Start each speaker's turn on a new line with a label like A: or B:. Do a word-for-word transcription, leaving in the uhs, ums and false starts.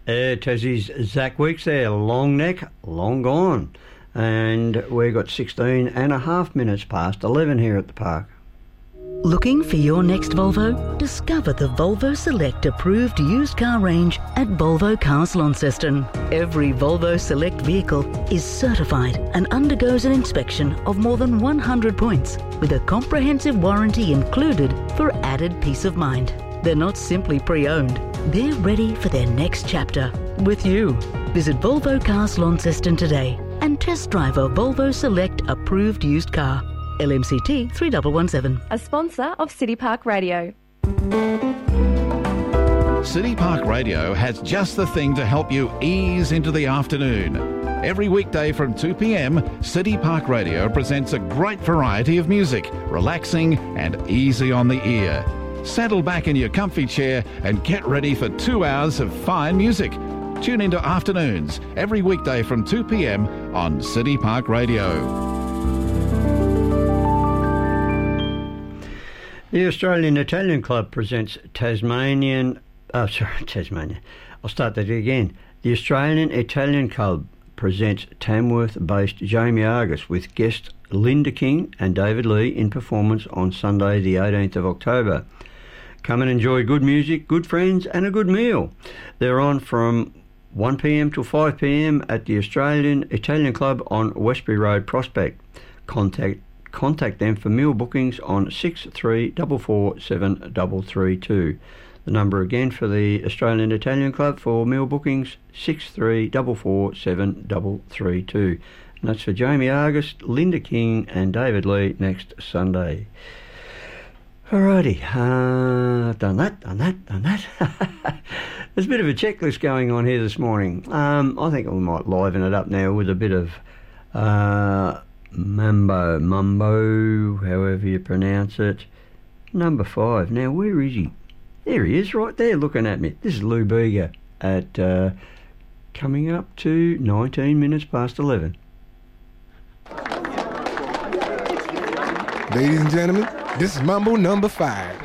A: Uh, Tassie's Zach Weeks there, long neck, long gone. And we got sixteen and a half minutes past eleven here at the park.
B: Looking for your next Volvo? Discover the Volvo Select approved used car range at Volvo Cars Launceston. Every Volvo Select vehicle is certified and undergoes an inspection of more than one hundred points, with a comprehensive warranty included for added peace of mind. They're not simply pre-owned, they're ready for their next chapter with you. Visit Volvo Cars Launceston today and test drive a Volvo Select approved used car. L M C T three one one seven.
C: A sponsor of City Park Radio.
D: City Park Radio has just the thing to help you ease into the afternoon. Every weekday from two p m, City Park Radio presents a great variety of music, relaxing and easy on the ear. Settle back in your comfy chair and get ready for two hours of fine music. Tune into Afternoons every weekday from two p m on City Park Radio.
A: The Australian Italian Club presents Tasmanian... Oh, sorry, Tasmania. I'll start that again. The Australian Italian Club presents Tamworth-based Jamie Argus with guest Linda King and David Lee in performance on Sunday the eighteenth of October. Come and enjoy good music, good friends and a good meal. They're on from one p m till five p m at the Australian Italian Club on Westbury Road, Prospect. Contact Contact them for meal bookings on six three four four seven three three two. The number again for the Australian Italian Club for meal bookings, six three four four seven three three two. And that's for Jamie Argus, Linda King and David Lee next Sunday. Alrighty, uh, done that, done that, done that. There's a bit of a checklist going on here this morning. Um, I think we might liven it up now with a bit of... Uh, Mambo, Mumbo, however you pronounce it. Number five. Now, where is he? There he is, right there, looking at me. This is Lou Bega at uh, coming up to nineteen minutes past eleven.
E: Ladies and gentlemen, this is Mambo number five.